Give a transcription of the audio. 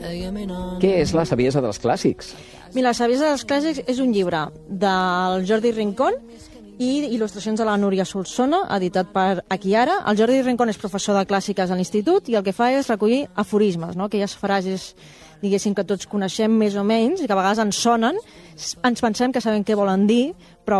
Què és La saviesa dels clàssics? Mira, La saviesa dels clàssics és un llibre del Jordi Rincón i il·lustracions de la Núria Solsona, editat per Aquí Ara. El Jordi Rincón és professor de clàssiques a l'institut i el que fa és recollir aforismes, no? Aquelles frases, diguéssim, que tots coneixem més o menys i que a vegades ens sonen, ens pensem que sabem què volen dir, però